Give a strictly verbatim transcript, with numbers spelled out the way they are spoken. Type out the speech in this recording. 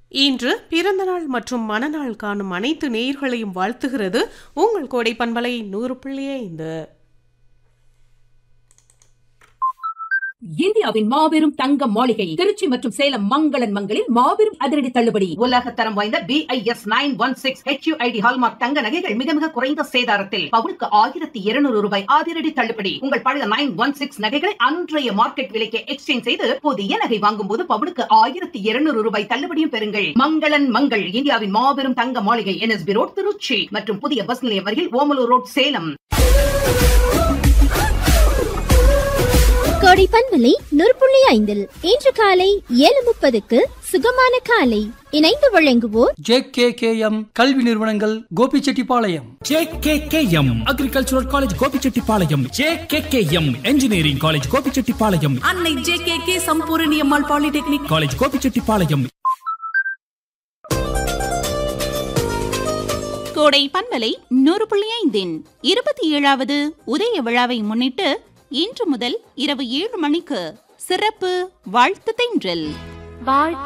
இன்று பிறந்தநாள் மற்றும் மணநாள் காணும் அனைத்து நேயர்களையும் வாழ்த்துகிறது உங்கள் கோடை பண்பலை நூறு புள்ளி ஐந்து. இந்தியாவின் மாபெரும் தங்க மாளிகை திருச்சி மற்றும் சேலம் மங்களன் மங்களில் மாபெரும் அதிரடி தள்ளுபடி. உலக தரம் வாய்ந்த B I S nine one six H you I D hallmark தங்க நகைகள் மிக மிக குறைந்த சேதாரத்தில் பவுனுக்கு ஆயிரத்தி இருநூறு ரூபாய் அதிரடி தள்ளுபடி. உங்கள் பழைய நைன் ஒன் சிக்ஸ் நகைகளை அன்றைய மார்க்கெட் விலைக்கு எக்ஸ்சேஞ்ச் செய்து புதிய நகை வாங்கும் போது பவுனுக்கு ஆயிரத்தி இருநூறு ரூபாய் தள்ளுபடியும் பெறுங்கள். மங்களன் மங்கள் இந்தியாவின் மாபெரும் தங்க மாளிகை N S B road Trichy மற்றும் புதிய பஸ் நிலையம் அருகில் ஓமலூர் ரோட் சேலம். கோடை பண்பலை நூறு புள்ளி ஐந்தில் இன்று காலை ஏழு முப்பதுக்கு சுகமான காலை இணைந்து வழங்குவோர் ஜே கே கே எம் கல்வி நிறுவனங்கள் Gobichettipalayam, J K K M agricultural college Gobichettipalayam, J K K M engineering college Gobichettipalayam, அன்னை ஜே கே கே சம்பூரணி அம்மாள் பாலிடெக்னிக் காலேஜ் கோபிச்செட்டிப்பாளையம். கோடை பண்பலை நூறு புள்ளி ஐந்தின் இருபத்தி ஏழாவது உதய விழாவை முன்னிட்டு இன்று முதல் இரவு ஏழு மணிக்கு சிறப்பு வாழ்த்து தென்றல்.